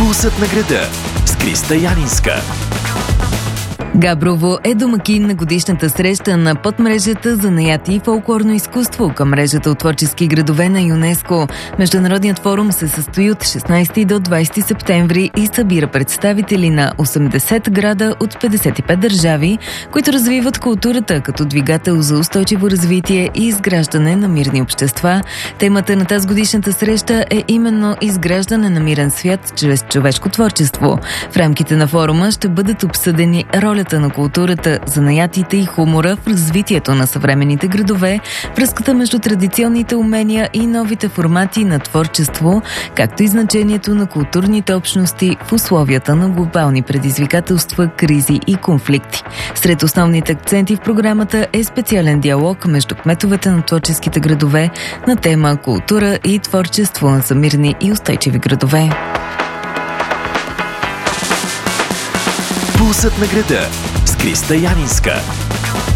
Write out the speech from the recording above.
Пулсът на града с Криста Янинска. Габрово е домакин на годишната среща на подмрежата Занаяти и фолклорно изкуство към мрежата от творчески градове на ЮНЕСКО. Международният форум се състои от 16 до 20 септември и събира представители на 80 града от 55 държави, които развиват културата като двигател за устойчиво развитие и изграждане на мирни общества. Темата на тази годишната среща е именно изграждане на мирен свят чрез човешко творчество. В рамките на форума ще бъдат обсъдени ролята на културата, занаятите и хумора в развитието на съвременните градове, връзката между традиционните умения и новите формати на творчество, както и значението на културните общности в условията на глобални предизвикателства, кризи и конфликти. Сред основните акценти в програмата е специален диалог между кметовете на творческите градове на тема култура и творчество за мирни и устойчиви градове. Пулсът на града с Криста Янинска.